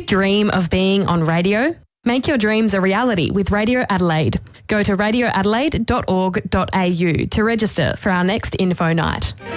dream of being on radio? Make your dreams a reality with Radio Adelaide. Go to radioadelaide.org.au to register for our next info night.